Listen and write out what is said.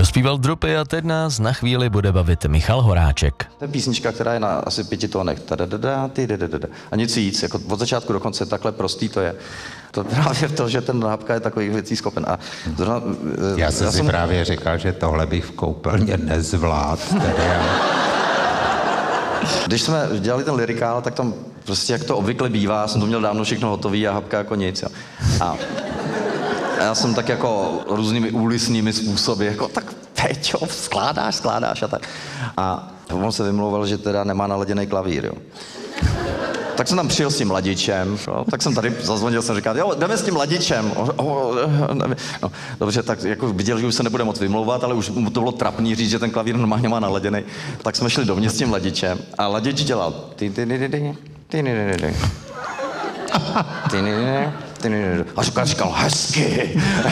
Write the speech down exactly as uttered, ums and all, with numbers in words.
Dospíval Drupy a teď nás na chvíli bude bavit Michal Horáček. To je písnička, která je na asi pěti tónech. A nic víc, jako od začátku do konce takhle prostý to je. To právě to, že ten Nápka je takových věcí schopen. A zrovna, já jsem já si jsem... právě říkal, že tohle bych v koupelně nezvládl. Když jsme dělali ten lyrikál, tak tam prostě jak to obvykle bývá, jsem to měl dávno všechno hotový a Hapka jako nic. Jo. A já jsem tak jako různými úlisnými způsoby, jako tak Peťo, skládáš, skládáš a tak. A on se vymlouval, že teda nemá naladěný klavír, jo. Tak jsem tam přijel s tím ladičem, jo, tak jsem tady zazvonil, jsem říkal, jo, jdeme s tím ladičem. O, o, no, dobře, tak jako viděl, že už se nebude moc vymlouvat, ale už mu to bylo trapný říct, že ten klavír normálně má naladěný. Tak jsme šli dovnitř s tím ladičem a ladič dělal ty ty ty ty ty ty ty ty ty ty ty a říkal, říkal hezky.